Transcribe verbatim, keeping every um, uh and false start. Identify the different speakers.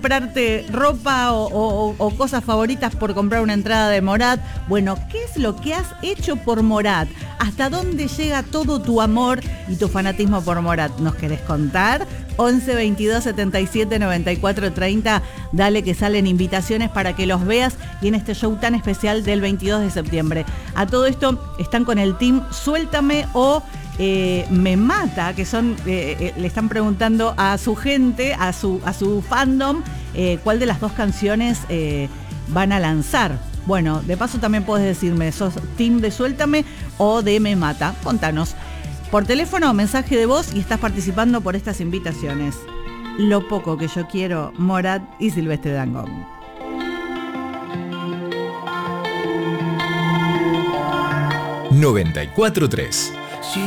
Speaker 1: comprarte ropa o, o, o cosas favoritas por comprar una entrada de Morat. Bueno, ¿qué es lo que has hecho por Morat? ¿Hasta dónde llega todo tu amor y tu fanatismo por Morat? ¿Nos querés contar? once veintidós setenta y siete noventa y cuatro treinta. Dale que salen invitaciones para que los veas y en este show tan especial del veintidós de septiembre. A todo esto están con el team Suéltame o eh, Me Mata, que son eh, eh, le están preguntando a su gente, a su, a su fandom, eh, cuál de las dos canciones eh, van a lanzar. Bueno, de paso también puedes decirme, ¿sos team de Suéltame o de Me Mata? Contanos. Por teléfono, mensaje de voz y estás participando por estas invitaciones. Lo poco que yo quiero, Morat y Silvestre Dangond.
Speaker 2: noventa y cuatro tres